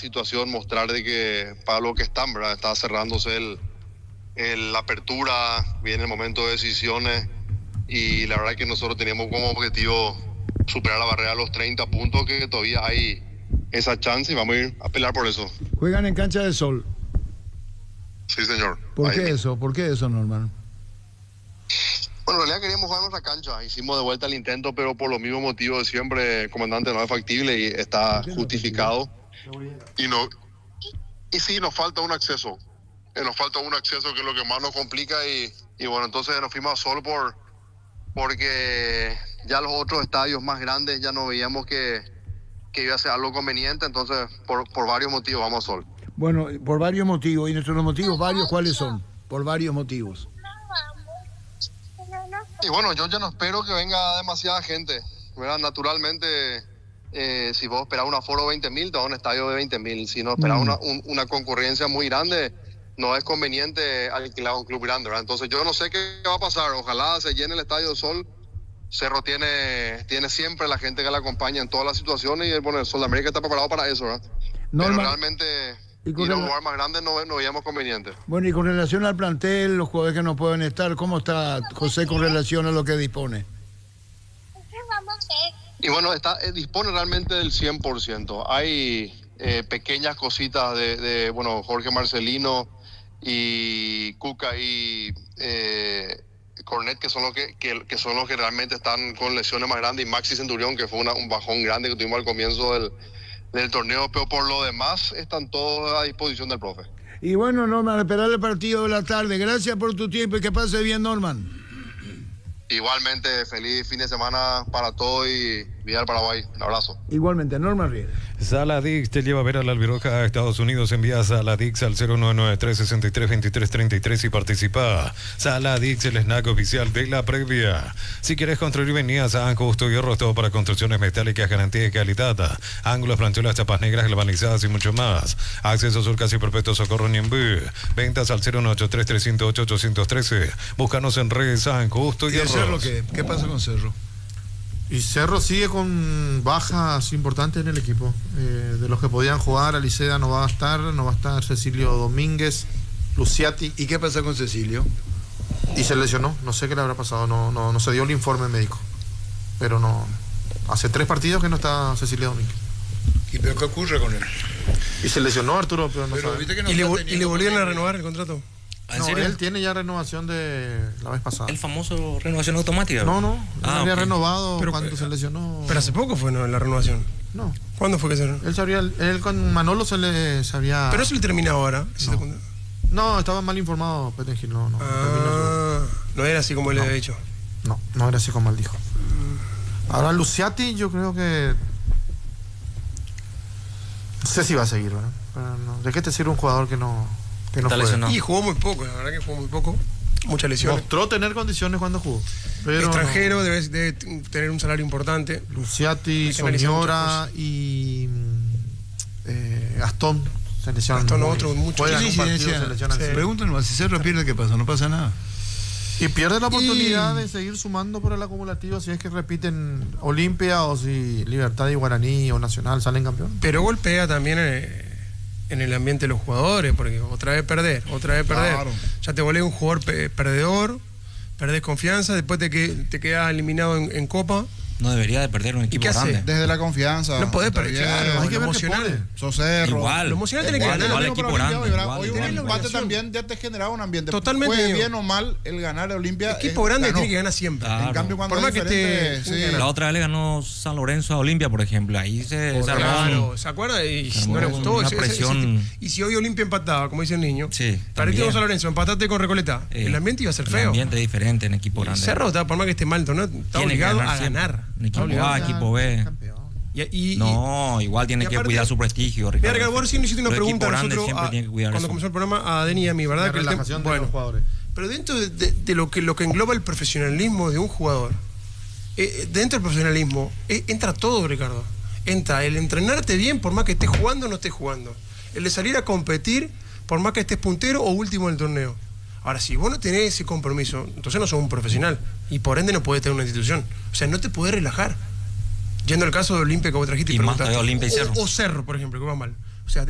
situación mostrar de que para lo que están, ¿verdad? Está cerrándose la apertura, viene el momento de decisiones y la verdad que nosotros teníamos como objetivo superar la barrera de los 30 puntos, que todavía hay esa chance y vamos a ir a pelear por eso. Juegan en cancha de sol. Sí, señor. ¿Por qué eso? ¿Por qué eso, Norman? Bueno, en realidad queríamos jugar en nuestra cancha, hicimos de vuelta el intento, pero por los mismos motivos de siempre, comandante, no es factible y está justificado. Y sí, nos falta un acceso. Nos falta un acceso que es lo que más nos complica y bueno, entonces nos fuimos a Sol porque ya los otros estadios más grandes ya no veíamos que iba a ser algo conveniente, entonces por varios motivos vamos a Sol. Bueno, por varios motivos, y nuestros motivos varios, ¿cuáles son? Por varios motivos. Y bueno, yo ya no espero que venga demasiada gente, ¿verdad? Naturalmente, si vos esperás un aforo de 20.000, te vas a un estadio de 20.000. Si no esperás una concurrencia muy grande, no es conveniente alquilar un club grande, ¿verdad? Entonces yo no sé qué va a pasar, ojalá se llene el Estadio Sol. Cerro tiene siempre la gente que la acompaña en todas las situaciones y bueno, el Sol de América está preparado para eso, ¿verdad? Pero realmente ir a un lugar más grande no veíamos conveniente. Bueno, y con relación al plantel, los jugadores que no pueden estar, ¿cómo está José con relación a lo que dispone? Y bueno, dispone realmente del 100%. Hay pequeñas cositas de Jorge Marcelino y Cuca y Cornet, que son los que realmente están con lesiones más grandes, y Maxi Centurión, que fue un bajón grande que tuvimos al comienzo del torneo, pero por lo demás están todos a disposición del profe. Y bueno, Norman, esperar el partido de la tarde. Gracias por tu tiempo y que pase bien, Norman. Igualmente, feliz fin de semana para todos y viva el Paraguay. Un abrazo. Igualmente, Norman Riera. Saladix te lleva a ver a la Albiroja a Estados Unidos. Envía a Saladix al 0993-63-2333 y participa. Saladix, el snack oficial de la previa. Si quieres construir, venías a Justo Hierro, todo para construcciones metálicas, garantía y calidad. Ángulos, planchuelas, chapas negras, galvanizadas y mucho más. Acceso sur casi perpetuo, Socorro Niembú. Ventas al 093-308-813. Búscanos en redes San Justo Hierro. Cerro, ¿qué pasa con Cerro? Y Cerro sigue con bajas importantes en el equipo. De los que podían jugar, Aliceda no va a estar Cecilio Domínguez, Luciati. ¿Y qué pasa con Cecilio? Y se lesionó, no sé qué le habrá pasado, no se dio el informe médico. Pero no, hace 3 partidos que no está Cecilio Domínguez. ¿Y pero qué ocurre con él? Y se lesionó Arturo, pero no sabe. ¿Viste que no ¿Y le volvieron a renovar el contrato? No, él tiene ya renovación de la vez pasada. El famoso renovación automática. No, había renovado pero cuando se lesionó. Pero hace poco fue, ¿no? La renovación. No. ¿Cuándo fue que se Él con Manolo se había. Pero eso le termina ahora. No, estaba mal informado Petengil, no. No era así como él le había dicho. No era así como él dijo. Ahora Luciati, yo creo que. No sé si va a seguir, ¿verdad? Pero no. ¿De qué te sirve un jugador que no fue? Y jugó muy poco, la verdad que jugó muy poco. Muchas lesiones. Mostró tener condiciones cuando jugó. Pero extranjero, debe tener un salario importante. Luciati, Soñora y Gastón se lesionan. Gastón, otro, mucho. Pregúntanos, si Cerro pierde, ¿qué pasa? No pasa nada. Y pierde la oportunidad de seguir sumando por el acumulativo si es que repiten Olimpia o si Libertad y Guaraní o Nacional salen campeón. Pero golpea también en el ambiente de los jugadores, porque otra vez perder. Claro. Ya te volvés un jugador perdedor, perdés confianza, después te quedas eliminado en Copa. No debería de perder un equipo grande. Desde la confianza. No podés perder, claro. Hay que ver emocional. Sos Cerro. Igual. Lo emocional tiene que ganar. Igual equipo grande. Hoy un empate también ya te generaba un ambiente. Totalmente. Juegue bien o mal, el ganar a Olimpia. Equipo grande tiene que ganar siempre. Claro. En cambio, cuando por más que esté. Sí. La otra vez le ganó San Lorenzo a Olimpia, por ejemplo. Ahí se armó. Claro, ¿se acuerda? Y no le gustó. Una presión. Y si hoy Olimpia empataba, como dice el niño. Sí. Partido con San Lorenzo, empataste con Recoleta. El ambiente iba a ser feo. El ambiente es diferente en equipo grande. Cerro, por más que esté mal, ¿no? Está obligado a ganar. En equipo A, equipo B. Igual tiene que cuidar su prestigio, Ricardo. Mira, Ricardo, sí nos hiciste una pregunta a nosotros cuando comenzó el programa a Deni y a mí, ¿verdad? La relajación de los jugadores. Pero dentro de lo que engloba el profesionalismo de un jugador, dentro del profesionalismo entra todo, Ricardo. Entra el entrenarte bien por más que estés jugando o no estés jugando. El de salir a competir por más que estés puntero o último del torneo. Ahora, si vos no tenés ese compromiso, entonces no sos un profesional y por ende no podés tener una institución. O sea, no te podés relajar. Yendo al caso de Olimpia que vos trajiste y más de Olimpia y Cerro. O Cerro, por ejemplo, que va mal.